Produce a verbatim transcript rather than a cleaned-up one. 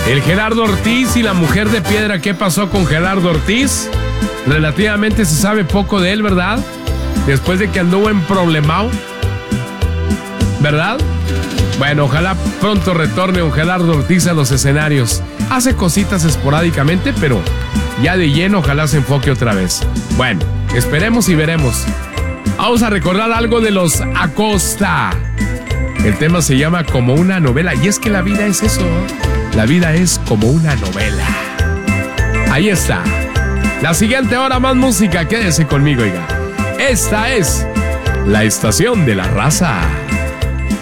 El Gerardo Ortiz y la mujer de piedra. ¿Qué pasó con Gerardo Ortiz? Relativamente se sabe poco de él, ¿verdad? Después de que anduvo en problemao, ¿verdad? Bueno, ojalá pronto retorne un Gerardo Ortiz a los escenarios. Hace cositas esporádicamente, pero ya de lleno ojalá se enfoque otra vez. Bueno, esperemos y veremos. Vamos a recordar algo de los Acosta. El tema se llama Como una novela. Y es que la vida es eso. La vida es como una novela. Ahí está. La siguiente hora más música. Quédese conmigo, oiga. Esta es La Estación de la Raza.